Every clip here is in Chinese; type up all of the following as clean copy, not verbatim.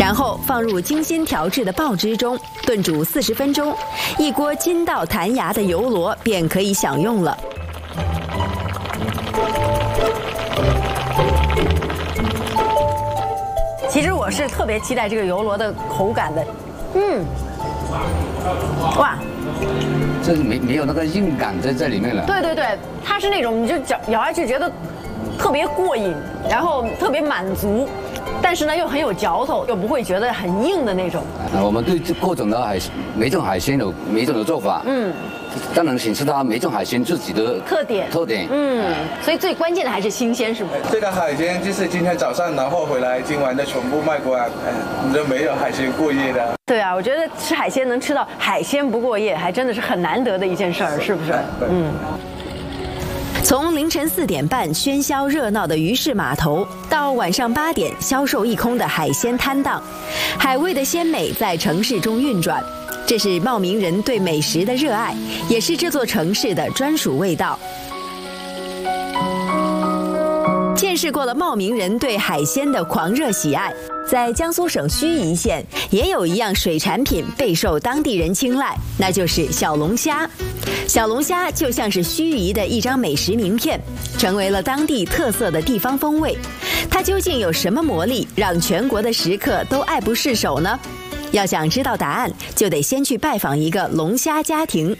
然后放入精心调制的爆汁中炖煮40分钟，一锅筋道弹牙的油螺便可以享用了。 其实我是特别期待这个油螺的口感的，哇， 这没有那个硬感在这里面了。 对对对，它是那种你就咬下去觉得特别过瘾，然后特别满足，但是呢又很有嚼头，又不会觉得很硬的那种。 我们对各种的每种海鲜有每种的做法，当然显示它每种海鲜自己的特点。 所以最关键的还是新鲜，是不是？ 这个海鲜就是今天早上拿货回来，今晚就全部卖光，你就没有海鲜过夜的。 对啊，我觉得吃海鲜能吃到海鲜不过夜，还真的是很难得的一件事儿，是不是？ 从凌晨4点半喧嚣热闹的鱼市码头，到晚上8点销售一空的海鲜摊档，海味的鲜美在城市中运转。这是茂名人对美食的热爱，也是这座城市的专属味道。见识过了茂名人对海鲜的狂热喜爱，在江苏省盱眙县也有一样水产品备受当地人青睐，那就是小龙虾。小龙虾就像是盱眙的一张美食名片，成为了当地特色的地方风味。它究竟有什么魔力，让全国的食客都爱不释手呢？要想知道答案，就得先去拜访一个龙虾家庭。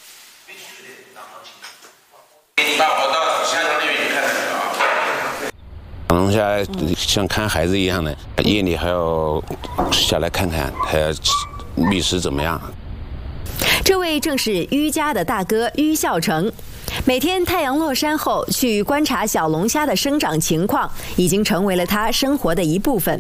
龙虾像看孩子一样的，夜里还要下来看看，还要觅食怎么样。 这位正是於家的大哥於孝成，每天太阳落山后去观察小龙虾的生长情况，已经成为了他生活的一部分。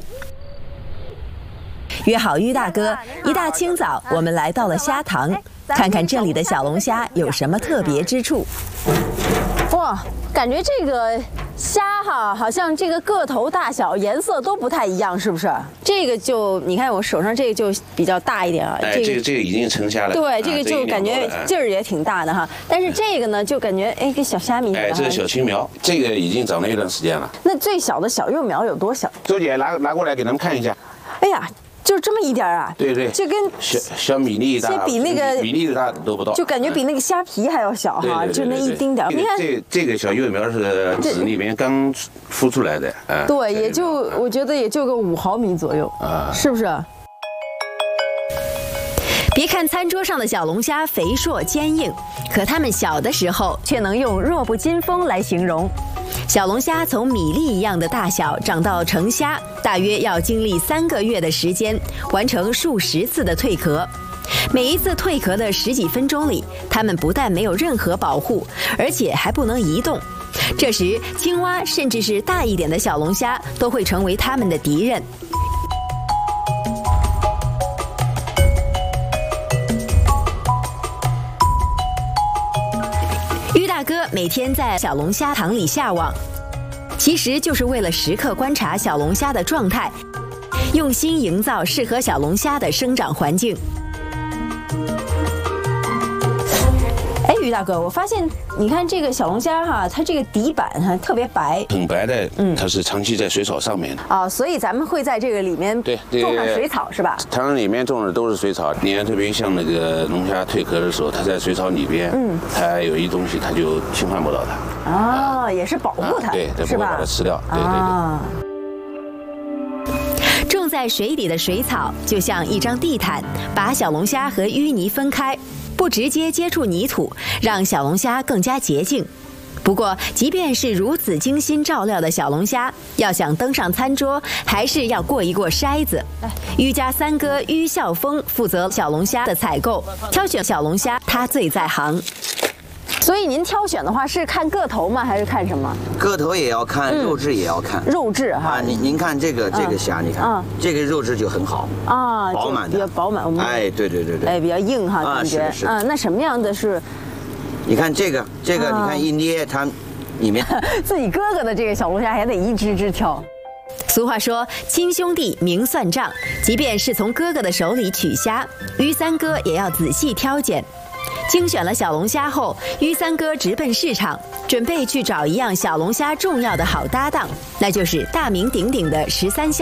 约好於大哥，一大清早我们来到了虾塘，看看这里的小龙虾有什么特别之处。 哇，感觉这个虾哈，好像这个个头大小、颜色都不太一样，是不是？这个就你看我手上这个就比较大一点啊。 这个已经成虾了。 对，这个就感觉劲儿也挺大的哈。但是这个呢，就感觉跟小虾米。 这是小青苗，这个已经长了一段时间了。 那最小的小幼苗有多小？ 周姐拿过来给他们看一下。 哎呀。就这么一点啊？ 对对， 就跟小米粒大， 比那个米粒大都不到， 就感觉比那个虾皮还要小哈，就那一丁点。你看这个小幼苗是籽里面刚孵出来的， 对，也就我觉得也就个5毫米左右，是不是？ 别看餐桌上的小龙虾肥硕坚硬，可它们小的时候却能用弱不禁风来形容。小龙虾从米粒一样的大小长到成虾，大约要经历3个月的时间，完成数10次的蜕壳。每一次蜕壳的10几分钟里，它们不但没有任何保护，而且还不能移动。这时，青蛙甚至是大一点的小龍虾都会成为它们的敌人。於大哥每天在小龙虾塘里下网，其实就是为了时刻观察小龙虾的状态，用心营造适合小龙虾的生长环境。 于大哥，我发现你看这个小龙虾哈，它这个底板哈特别白， 很白的，它是长期在水草上面的啊，所以咱们会在这个里面种上水草是吧？ 塘里面种的都是水草，你看特别像那个龙虾蜕壳的时候，它在水草里边，它有一东西它就侵犯不到它。 啊，也是保护它， 对，不会把它吃掉，对对。 种在水底的水草就像一张地毯，把小龙虾和淤泥分开。不直接接触泥土，让小龙虾更加洁净。不过，即便是如此精心照料的小龙虾，要想登上餐桌，还是要过一过筛子。於家3哥於孝峰负责小龙虾的采购，挑选小龙虾他最在行。 所以您挑选的话是看个头吗？还是看什么？ 个头也要看，肉质也要看。 肉质哈， 您看这个虾，你看，这个肉质就很好啊，饱满的， 比较饱满。 对， 比较硬哈，感觉。 是。 那什么样的是？ 你看这个，你看一捏它，里面自己哥哥的这个小龙虾还得一只只挑。 俗话说，亲兄弟明算账，即便是从哥哥的手里取虾，於3哥也要仔细挑拣。精选了小龙虾后，於3哥直奔市场，准备去找一样小龙虾重要的好搭档，那就是大名鼎鼎的13香。